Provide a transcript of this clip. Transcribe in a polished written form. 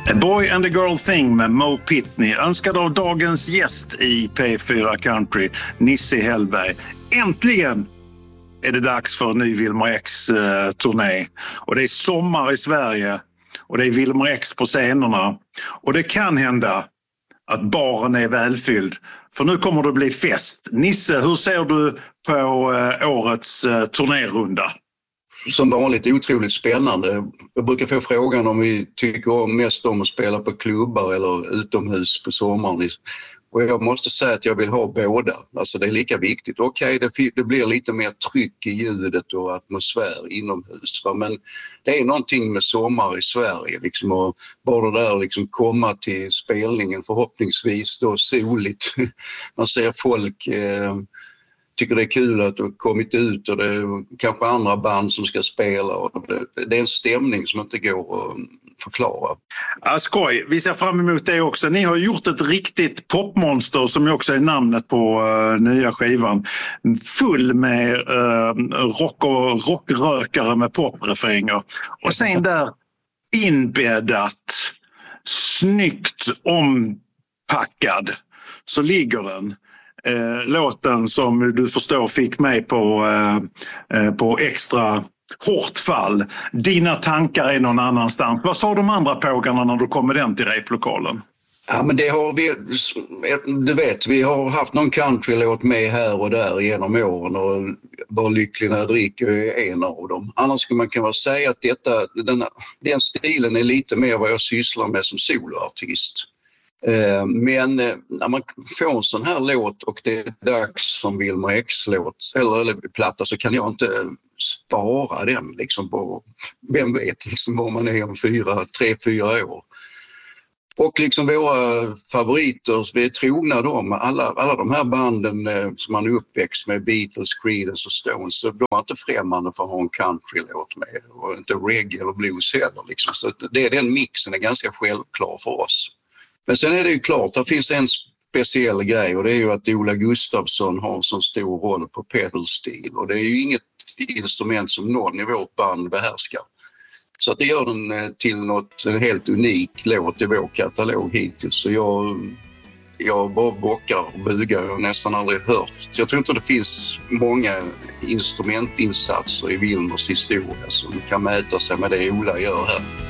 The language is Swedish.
A Boy and a Girl Thing med Mo Pitney, önskad av dagens gäst i P4 Country, Nisse Hellberg. Äntligen är det dags för en ny Wilmer X-turné. Och det är sommar i Sverige och det är Wilmer X på scenerna. Och det kan hända att baren är välfylld, för nu kommer det bli fest. Nisse, hur ser du på årets turnérunda? Som vanligt otroligt spännande. Jag brukar få frågan om vi tycker mest om att spela på klubbar eller utomhus på sommaren. Och jag måste säga att jag vill ha båda. Alltså det är lika viktigt. Okej, det blir lite mer tryck i ljudet och atmosfär inomhus. Men det är någonting med sommar i Sverige. Liksom, och bara det där liksom komma till spelningen förhoppningsvis då soligt. Man ser folk... tycker det är kul att du har kommit ut och det är kanske andra band som ska spela. Och det är en stämning som inte går att förklara. Ja, skoj. Vi ser fram emot det också. Ni har gjort ett riktigt popmonster som ju också är namnet på nya skivan. Full med rockrökare med poprefränger. Och sen där inbäddat, snyggt ompackad så ligger den. Låten som du förstår fick mig på extra hårt fall. Dina tankar är någon annanstans. Vad sa de andra pågarna när du kom med den till replokalen? Ja, men det har vi, du vet, vi har haft någon countrylåt med här och där genom åren och Bara lycklig när jag dricker är en av dem. Annars skulle man kunna säga att den stilen är lite mer vad jag sysslar med som soloartist. Men när man får en sån här låt och det är dags som Wilmer X-låt eller platta, så kan jag inte spara den liksom på, vem vet liksom var man är om 3-4 år. Och liksom våra favoriter, vi är trogna dem, alla de här banden som man är uppväxt med, Beatles, Creedence och Stones, de är inte främmande för att ha en countrylåt med och inte reggae eller blues heller liksom. Så den mixen är ganska självklar för oss. Men sen är det ju klart, det finns en speciell grej och det är ju att Ola Gustafsson har en så stor roll på pedalstil och det är ju inget instrument som någon i vårt band behärskar. Så att det gör den till en helt unik låt i vår katalog hittills. Så jag bara bockar och bugar, jag har nästan aldrig hört. Så jag tror inte det finns många instrumentinsatser i Wilmers historia som kan mäta sig med det Ola gör här.